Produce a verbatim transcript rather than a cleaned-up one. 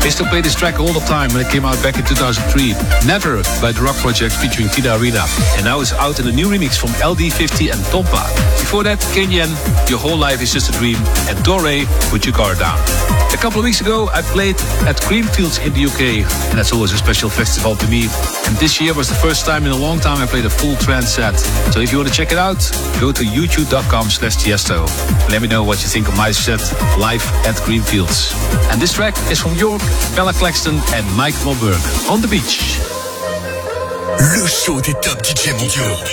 I used to play this track all the time when it came out back in two thousand three. Never by The Rock Project featuring Tina Arena. And now it's out in a new remix from L D fifty and Tompa. Before that, Kenyan, Your Whole Life Is Just a Dream, and Dore, Put Your Guard Down. A couple of weeks ago, I played at Creamfields in the U K, and that's always a special festival to me. And this year was the first time in a long time I played a full trance set. So if you want to check it out, go to youtube.com slash Tiesto. Let me know what you think of my set live at Creamfields. And this track is from York, Bella Claxton and Mike Wahlberg, On the Beach. Le show des top D J mondiaux.